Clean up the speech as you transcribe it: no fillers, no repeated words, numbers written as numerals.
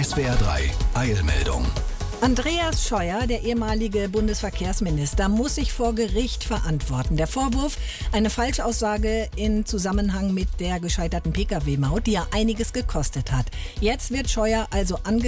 SWR 3 Eilmeldung. Andreas Scheuer, der ehemalige Bundesverkehrsminister, muss sich vor Gericht verantworten. Der Vorwurf, eine Falschaussage in Zusammenhang mit der gescheiterten Pkw-Maut, die ja einiges gekostet hat. Jetzt wird Scheuer also angeklagt